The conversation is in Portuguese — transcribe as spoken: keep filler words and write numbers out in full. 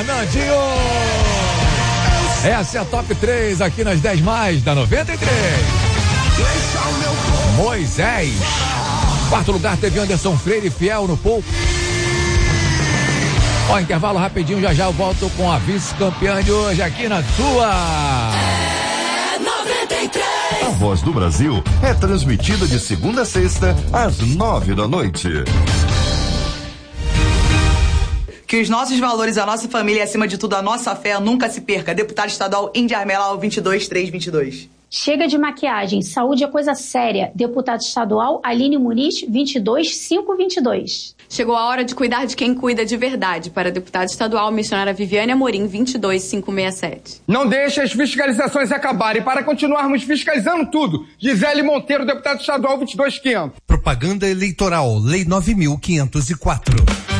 Fernandinho. Essa é a top três aqui nas dez mais da noventa e três. Moisés. Quarto lugar teve Anderson Freire, Fiel no pouco. Ó, intervalo rapidinho, já já eu volto com a vice-campeã de hoje aqui na sua. É noventa e três. A Voz do Brasil é transmitida de segunda a sexta, às nove da noite. Que os nossos valores, a nossa família e, acima de tudo, a nossa fé nunca se perca. Deputado estadual Indy Armelau, vinte e dois, três vinte e dois. Chega de maquiagem, saúde é coisa séria. Deputado estadual Aline Muniz, vinte e dois, cinco vinte e dois. Chegou a hora de cuidar de quem cuida de verdade. Para deputado estadual, missionária Viviane Amorim, vinte e dois, cinco sessenta e sete. Não deixe as fiscalizações acabarem. Para continuarmos fiscalizando tudo. Gisele Monteiro, deputado estadual, vinte e dois, quinhentos. Propaganda eleitoral, Lei nove mil quinhentos e quatro.